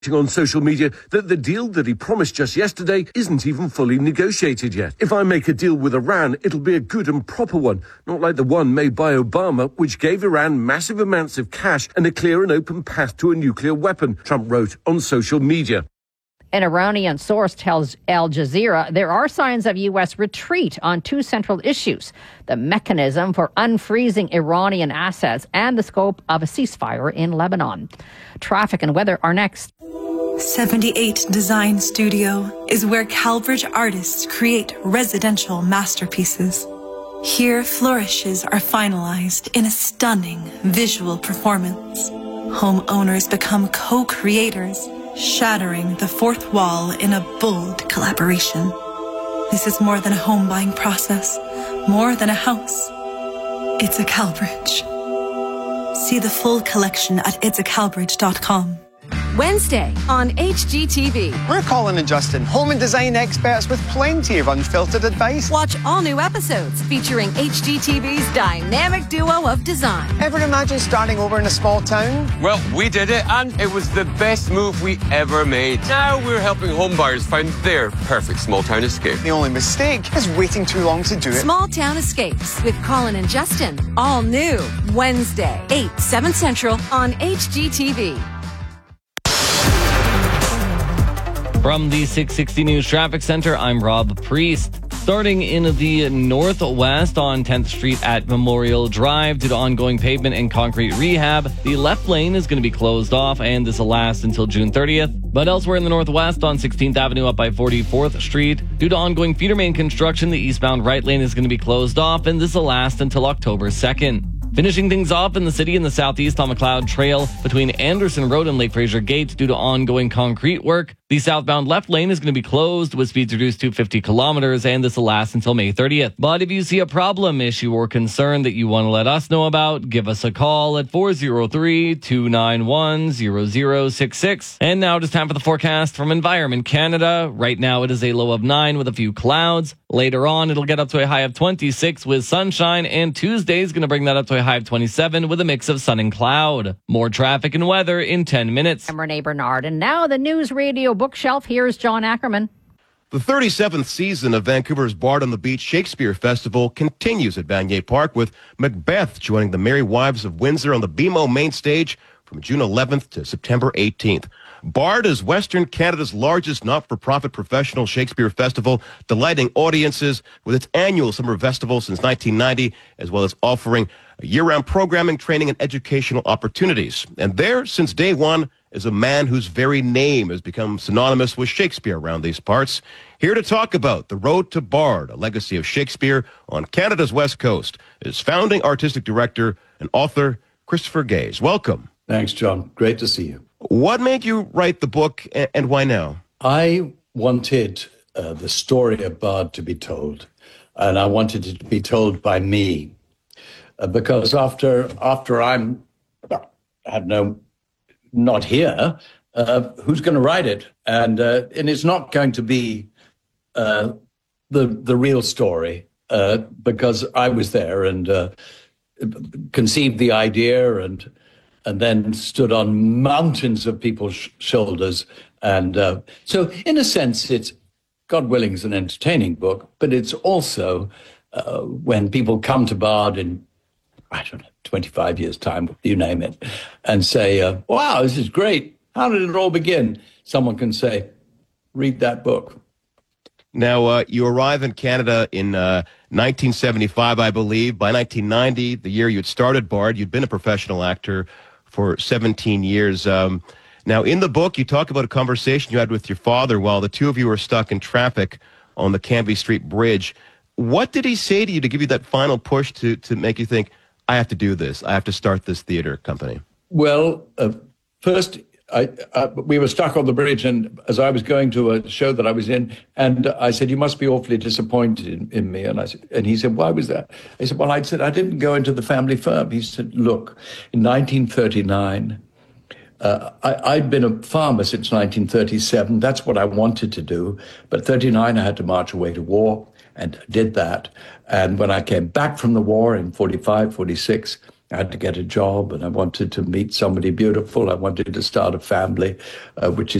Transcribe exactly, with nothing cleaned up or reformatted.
on social media that the deal that he promised just yesterday isn't even fully negotiated yet. If I make a deal with Iran, it'll be a good and proper one, not like the one made by Obama, which gave Iran massive amounts of cash and a clear and open path to a nuclear weapon, Trump wrote on social media. An Iranian source tells Al Jazeera there are signs of U S retreat on two central issues, the mechanism for unfreezing Iranian assets and the scope of a ceasefire in Lebanon. Traffic and weather are next. seventy-eight Design Studio is where Calbridge artists create residential masterpieces. Here, flourishes are finalized in a stunning visual performance. Homeowners become co-creators, shattering the fourth wall in a bold collaboration. This is more than a home buying process, more than a house. It's a Calbridge. See the full collection at its a calbridge dot com. Wednesday on H G T V. We're Colin and Justin, home and design experts with plenty of unfiltered advice. Watch all new episodes featuring H G T V's dynamic duo of design. Ever imagine starting over in a small town? Well, we did it, and it was the best move we ever made. Now we're helping homebuyers find their perfect small town escape. The only mistake is waiting too long to do it. Small Town Escapes with Colin and Justin. All new Wednesday, eight, seven Central on H G T V. From the six sixty News Traffic Center, I'm Rob Priest. Starting in the northwest on tenth Street at Memorial Drive due to ongoing pavement and concrete rehab, the left lane is going to be closed off, and this will last until June thirtieth. But elsewhere in the northwest on sixteenth Avenue up by forty-fourth Street, due to ongoing feeder main construction, the eastbound right lane is going to be closed off, and this will last until October second. Finishing things off in the city in the southeast on McLeod Trail between Anderson Road and Lake Fraser Gate due to ongoing concrete work. The southbound left lane is going to be closed with speeds reduced to fifty kilometers, and this will last until May thirtieth. But if you see a problem, issue, or concern that you want to let us know about, give us a call at four oh three, two nine one, zero zero six six. And now it is time for the forecast from Environment Canada. Right now it is a low of nine with a few clouds. Later on, it'll get up to a high of twenty-six with sunshine, and Tuesday is going to bring that up to a high of twenty-seven with a mix of sun and cloud. More traffic and weather in ten minutes. I'm Renee Bernard, and now the News Radio Bookshelf. Here's John Ackerman. The thirty-seventh season of Vancouver's Bard on the Beach Shakespeare Festival continues at Vanier Park with Macbeth joining the Merry Wives of Windsor on the B M O main stage from June eleventh to September eighteenth. Bard is Western Canada's largest not-for-profit professional Shakespeare festival, delighting audiences with its annual summer festival since nineteen ninety, as well as offering year-round programming, training, and educational opportunities. And there, since day one, is a man whose very name has become synonymous with Shakespeare around these parts. Here to talk about The Road to Bard, a legacy of Shakespeare on Canada's West Coast, is founding artistic director and author Christopher Gaze. Welcome. Thanks, John. Great to see you. What made you write the book, and why now? I wanted uh, the story of Bard to be told, and I wanted it to be told by me, uh, because after after I'm, I have no, not here, uh, who's going to write it? And uh, and it's not going to be uh, the the real story, uh, because I was there and uh, conceived the idea and. and then stood on mountains of people's sh- shoulders. And uh, so, in a sense, it's, God willing, is an entertaining book, but it's also uh, when people come to Bard in, I don't know, twenty-five years' time, you name it, and say, uh, wow, this is great. How did it all begin? Someone can say, read that book. Now, uh, you arrive in Canada in uh, nineteen seventy-five, I believe. By nineteen ninety, the year you'd started Bard, you'd been a professional actor for seventeen years. Um, now, in the book, you talk about a conversation you had with your father while the two of you were stuck in traffic on the Cambie Street Bridge. What did he say to you to give you that final push to, to make you think, I have to do this, I have to start this theater company? Well, uh, first, I, uh, we were stuck on the bridge, and as I was going to a show that I was in, and I said, you must be awfully disappointed in, in me. And I said, and he said, why was that? I said, well, I said, I didn't go into the family firm. He said, look, in nineteen thirty-nine, uh, I, I'd been a farmer since nineteen thirty-seven. That's what I wanted to do. But thirty-nine, I had to march away to war, and did that. And when I came back from the war in forty-five, forty-six, I had to get a job, and I wanted to meet somebody beautiful. I wanted to start a family, uh, which is